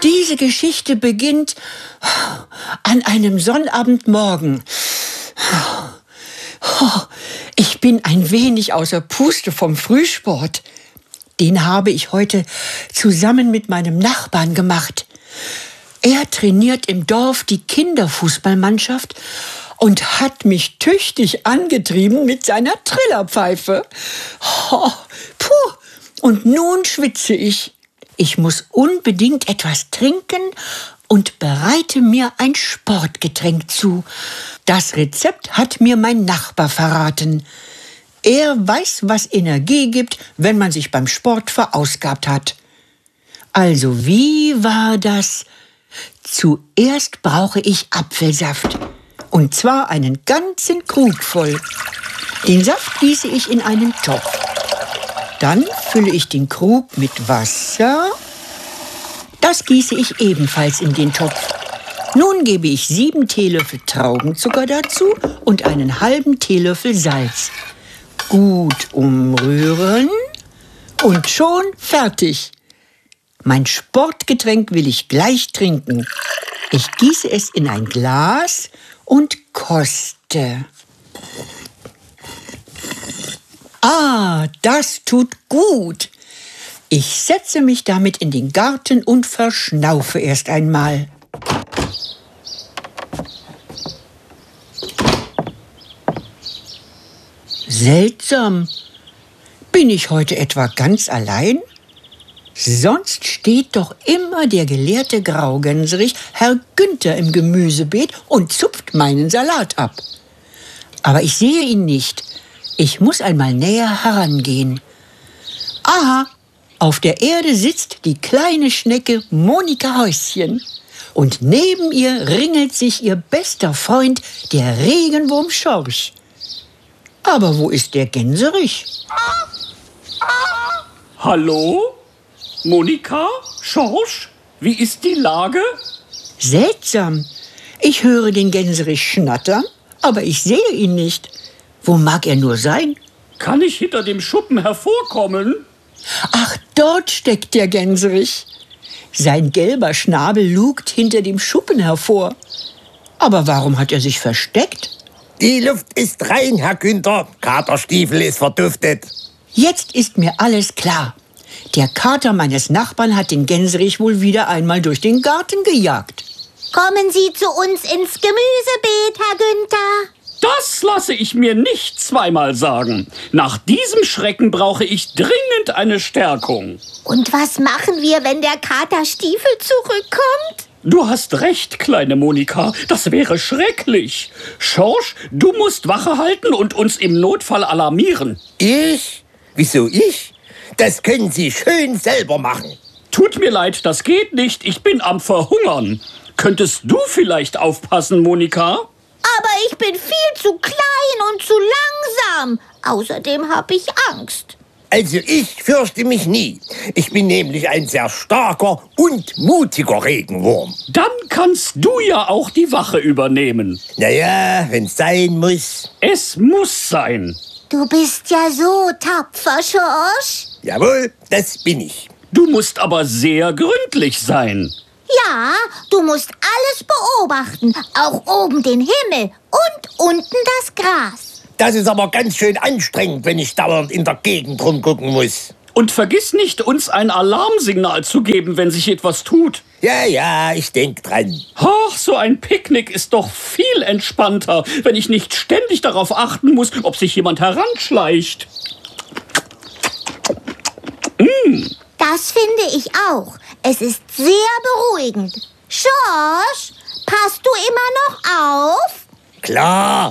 Diese Geschichte beginnt an einem Sonnabendmorgen. Ich bin ein wenig außer Puste vom Frühsport. Den habe ich heute zusammen mit meinem Nachbarn gemacht. Er trainiert im Dorf die Kinderfußballmannschaft und hat mich tüchtig angetrieben mit seiner Trillerpfeife. Und nun schwitze ich. Ich muss unbedingt etwas trinken und bereite mir ein Sportgetränk zu. Das Rezept hat mir mein Nachbar verraten. Er weiß, was Energie gibt, wenn man sich beim Sport verausgabt hat. Also, wie war das? Zuerst brauche ich Apfelsaft. Und zwar einen ganzen Krug voll. Den Saft gieße ich in einen Topf. Dann fülle ich den Krug mit Wasser. Das gieße ich ebenfalls in den Topf. Nun gebe ich 7 Teelöffel Traubenzucker dazu und einen halben Teelöffel Salz. Gut umrühren und schon fertig. Mein Sportgetränk will ich gleich trinken. Ich gieße es in ein Glas und koste. Das tut gut. Ich setze mich damit in den Garten und verschnaufe erst einmal. Seltsam. Bin ich heute etwa ganz allein? Sonst steht doch immer der gelehrte Graugänserich, Herr Günther, im Gemüsebeet und zupft meinen Salat ab. Aber ich sehe ihn nicht. Ich muss einmal näher herangehen. Aha, auf der Erde sitzt die kleine Schnecke Monika Häuschen. Und neben ihr ringelt sich ihr bester Freund, der Regenwurm Schorsch. Aber wo ist der Gänserich? Hallo? Monika? Schorsch? Wie ist die Lage? Seltsam. Ich höre den Gänserich schnattern, aber ich sehe ihn nicht. Wo mag er nur sein? Kann ich hinter dem Schuppen hervorkommen? Ach, dort steckt der Gänserich. Sein gelber Schnabel lugt hinter dem Schuppen hervor. Aber warum hat er sich versteckt? Die Luft ist rein, Herr Günther. Katerstiefel ist verduftet. Jetzt ist mir alles klar. Der Kater meines Nachbarn hat den Gänserich wohl wieder einmal durch den Garten gejagt. Kommen Sie zu uns ins Gemüsebeet, Herr Günther. Das lasse ich mir nicht zweimal sagen. Nach diesem Schrecken brauche ich dringend eine Stärkung. Und was machen wir, wenn der Katerstiefel zurückkommt? Du hast recht, kleine Monika. Das wäre schrecklich. Schorsch, du musst Wache halten und uns im Notfall alarmieren. Ich? Wieso ich? Das können Sie schön selber machen. Tut mir leid, das geht nicht. Ich bin am Verhungern. Könntest du vielleicht aufpassen, Monika? Aber ich bin viel zu klein und zu langsam. Außerdem habe ich Angst. Also ich fürchte mich nie. Ich bin nämlich ein sehr starker und mutiger Regenwurm. Dann kannst du ja auch die Wache übernehmen. Naja, wenn's sein muss. Es muss sein. Du bist ja so tapfer, Schorsch. Jawohl, das bin ich. Du musst aber sehr gründlich sein. Ja, du musst alles beobachten, auch oben den Himmel und unten das Gras. Das ist aber ganz schön anstrengend, wenn ich dauernd in der Gegend rumgucken muss. Und vergiss nicht, uns ein Alarmsignal zu geben, wenn sich etwas tut. Ja, ich denk dran. Ach, so ein Picknick ist doch viel entspannter, wenn ich nicht ständig darauf achten muss, ob sich jemand heranschleicht. Das finde ich auch. Es ist sehr beruhigend. Schorsch, passt du immer noch auf? Klar.